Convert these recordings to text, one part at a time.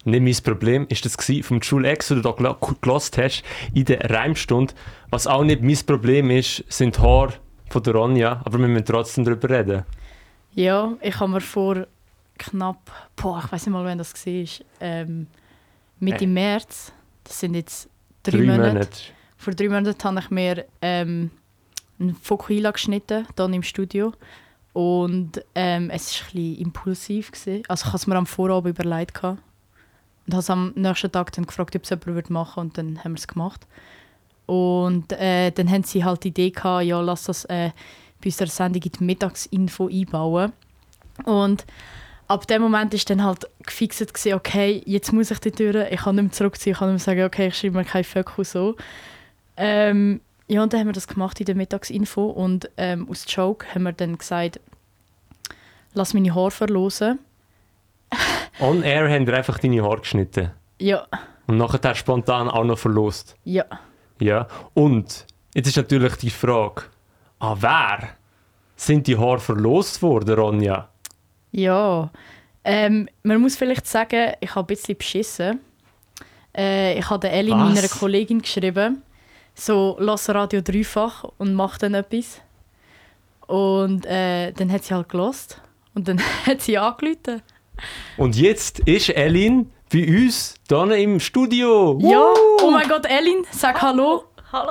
nicht mein Problem. Ist das vom Schul-Ex, wo du da gehört hast, in der Reimstunde. Was auch nicht mein Problem ist, sind die Haare von der Ronja. Aber wir müssen trotzdem darüber reden. Ja, ich habe mir vor knapp, ich weiß nicht mal, wann das war, Mitte März, das sind jetzt 3 Monate. Vor 3 Monaten habe ich mir einen Fokuhila geschnitten, hier im Studio. Und es war ein bisschen impulsiv. Also ich habe es mir am Vorabend überlegt. Und habe es am nächsten Tag dann gefragt, ob es jemand machen würde. Und dann haben wir es gemacht. Und dann haben sie halt die Idee gehabt, ja, lass das bei unserer Sendung in die Mittagsinfo einbauen. Und ab dem Moment war dann halt gefixt, okay, jetzt muss ich die Tür, ich kann nicht mehr zurückziehen, ich kann nicht mehr sagen, okay, ich schreibe mir keinen Fokus so. Ja, und dann haben wir das gemacht in der Mittagsinfo und aus Joke haben wir dann gesagt, lass meine Haare verlosen. On air haben wir einfach deine Haare geschnitten? Ja. Und nachher spontan auch noch verlost? Ja. Ja. Und jetzt ist natürlich die Frage, an wer sind die Haare verlost worden, Ronja? Ja. Man muss vielleicht sagen, ich habe ein bisschen beschissen. Ich habe Elin, meiner Kollegin, geschrieben, so, lass Radio dreifach und mach dann etwas. Und dann hat sie halt gehört. Und dann hat sie angerufen. Und jetzt ist Elin bei uns hier im Studio. Ja, oh mein Gott, Elin, sag Hallo.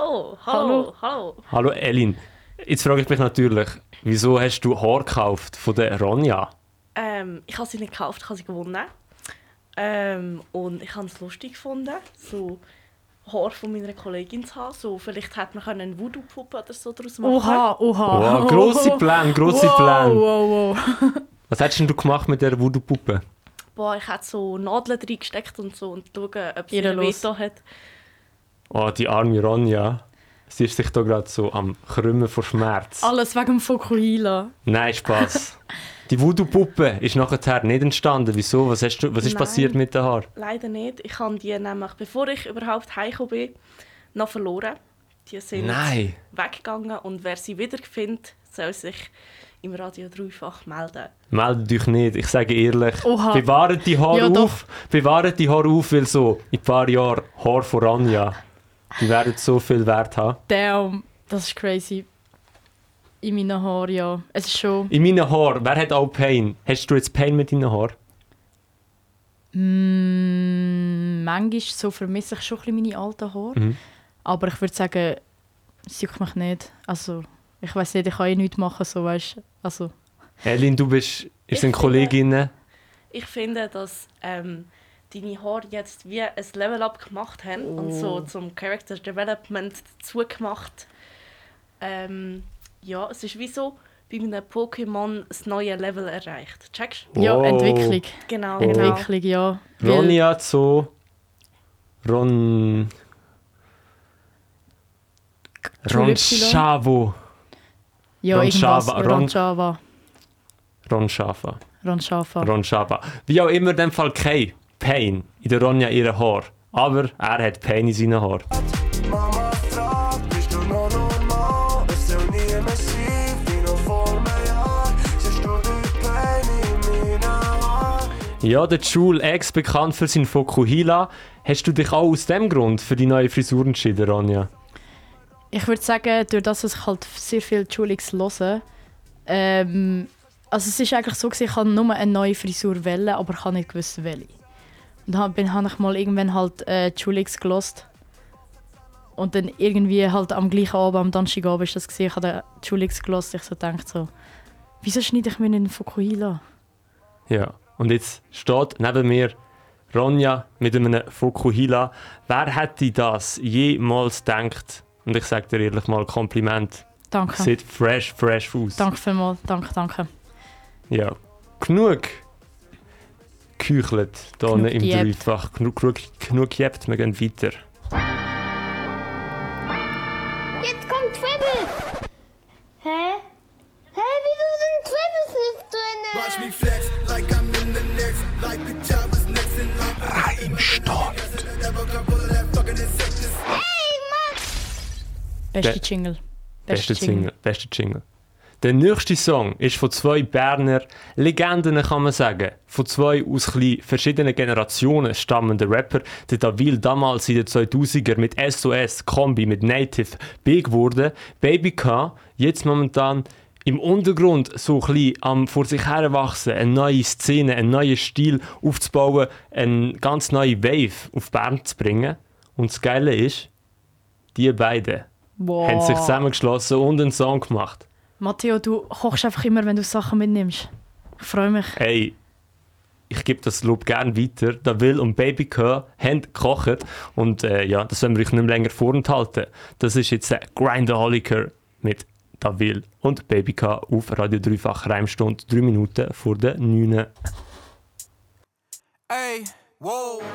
Hallo Elin. Jetzt frage ich mich natürlich, wieso hast du Haare gekauft von der Ronja? Ich habe sie nicht gekauft, ich habe sie gewonnen. Und ich habe es lustig gefunden, so Haar von meiner Kollegin zu haben. So, vielleicht hätte man eine Voodoo-Puppe oder so daraus machen. Oha. Wow, grosse Pläne. Wow. Was hättest denn du gemacht mit dieser Voodoo-Puppe? Ich hätte so Nadeln reingesteckt und so und schauen, ob sie ein Veto hat. Oh, die arme Ronja. Sie ist sich da gerade so am Krümmen vor Schmerz. Alles wegen dem Fokuhila. Nein, Spass. Die Voodoo-Puppe ist nachher nicht entstanden. Wieso? Was ist passiert mit den Haaren? Leider nicht. Ich habe die nämlich, bevor ich überhaupt heimgekommen bin, noch verloren. Die sind weggegangen und wer sie wiederfindet, soll sich im Radio dreifach melden. Meldet euch nicht, ich sage ehrlich. Oha. Bewahrt die Haare auf. Bewahrt die Haare auf, weil so in ein paar Jahren Haare von Ronja, die werden so viel Wert haben. Damn, das ist crazy. In meinen Haaren, ja. Es ist schon... In meinen Haaren? Wer hat auch Pain? Hast du jetzt Pain mit deinen Haaren? Manchmal so vermisse ich schon ein bisschen meine alten Haare. Mhm. Aber ich würde sagen, es juckt mich nicht. Also, ich weiss nicht, ich kann nichts machen, so, weißt du. Also. Elin, du bist eine Kollegin. Ich finde, dass deine Haare jetzt wie ein Level-Up gemacht haben und so zum Character Development dazu gemacht. Ja, es ist wie so bei einem Pokémon das neue Level erreicht. Checkst du? Ja, Entwicklung. Genau. Entwicklung, ja. Ronja zu Ronchavo. Ja, irgendwas. Ronchava. Wie auch immer, in dem Fall kein Pain in der Ronja ihren Haar. Aber er hat Pain in seinen Haaren. Mama fragt, bist du noch normal? Es soll nie mehr sein, wie noch vor einem Jahr. Siehst du die Pain in meinen Haaren? Ja, der Schul-Ex, bekannt für seinen Fokuhila. Hast du dich auch aus dem Grund für die neue Frisur entschieden, Ronja? Ich würde sagen, durch das, dass ich halt sehr viel Schul-Ex höre, also es ist eigentlich so, ich habe nur eine neue Frisur wählen, aber ich habe nicht gewusst, welche. Und dann habe ich mal irgendwann halt Schul-Ex gehört. Und dann irgendwie halt am gleichen Abend, am Donnerstagabend ist das gesehen, ich habe Schul-Ex gehört. Ich so dachte so, wieso schneide ich mir nicht einen Fokuhila? Ja, und jetzt steht neben mir Ronja mit einem Fokuhila. Wer hätte das jemals gedacht? Und ich sage dir ehrlich mal Kompliment. Danke. Sieht fresh aus. Danke vielmals, danke. Ja, genug geküchelt hier im Dreifach. Genug gejebt, wir gehen weiter. Jetzt kommt Treble! Hä? Wieso sind Trebles nicht drin? Watch me flex, like I'm in the next, like the job is next in line. Reinstart. Beste Jingle. Beste Jingle. Der nächste Song ist von 2 Berner Legenden, kann man sagen. Von 2 aus verschiedenen Generationen stammenden Rapper. Der Davil damals in den 2000er mit SOS, Kombi, mit Native big wurde. Baby K, jetzt momentan im Untergrund so ein bisschen am vor sich herwachsen, eine neue Szene, einen neuen Stil aufzubauen, eine ganz neue Wave auf Bern zu bringen. Und das Geile ist, die beiden haben sich zusammengeschlossen und einen Song gemacht. Matteo, du kochst einfach immer, wenn du Sachen mitnimmst. Ich freue mich. Hey, ich gebe das Lob gerne weiter. Davil und Baby K haben gekocht. Und ja, das wollen wir euch nicht mehr länger vorenthalten. Das ist jetzt Grindaholiker mit Davil und Baby K auf Radio Dreifach Reimstunde, 3 Minuten vor der 9. Ey, wow.